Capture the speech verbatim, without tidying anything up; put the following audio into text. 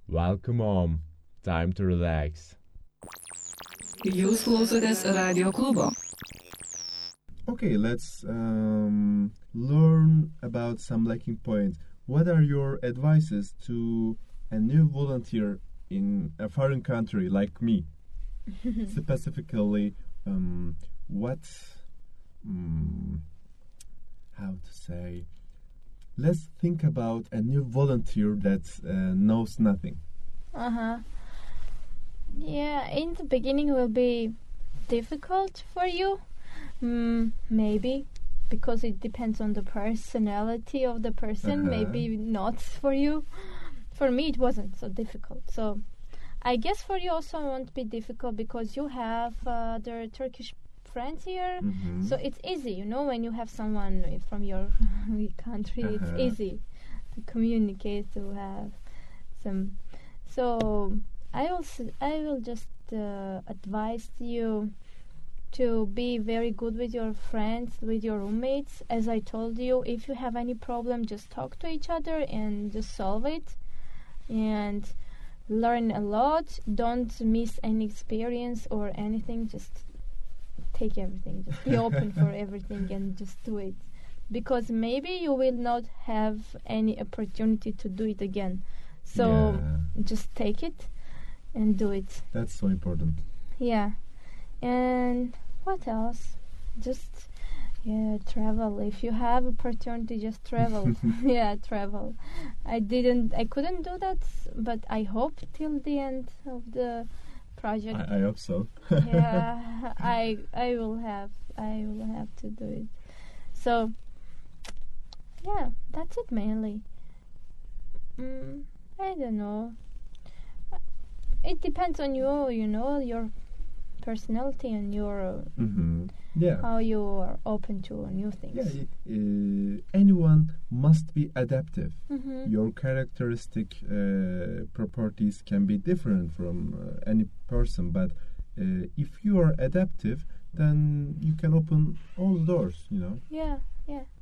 Welcome home. Time to relax. Jūs klausotės Radio klubo. Okay, let's um, learn about some lacking points. What are your advices to a new volunteer in a foreign country like me? Specifically, um, what, um, how to say, let's think about a new volunteer that uh, knows nothing. Uh-huh. Yeah, in the beginning will be difficult for you. Mm, maybe, because it depends on the personality of the person. Uh-huh. Maybe not for you. For me, it wasn't so difficult. So, I guess for you also won't be difficult because you have uh, the Turkish friends here. Mm-hmm. So it's easy, you know, when you have someone from your country, Uh-huh. it's easy to communicate, to have some. So I will, s- I will just uh, advise you to be very good with your friends, with your roommates. As I told you, if you have any problem, just talk to each other and just solve it. And learn a lot. Don't miss any experience or anything. Just take everything. Just be open for everything and just do it. Because maybe you will not have any opportunity to do it again. So Yeah. just take it and do it. That's so important. Yeah. And what else? Just yeah, travel. If you have opportunity, just travel. Yeah, travel. I didn't I couldn't do that, but I hope till the end of the project. I, I hope so. Yeah, I I will have I will have to do it. So yeah, that's it mainly. Mm, I don't know. It depends on you, you know, your personality and your uh, Mm-hmm. Yeah. how you are open to new things. Yeah, y- uh, anyone must be adaptive. Mm-hmm. Your characteristic uh, properties can be different from uh, any person, but uh, if you are adaptive, then you can open all the doors, you know. Yeah, yeah.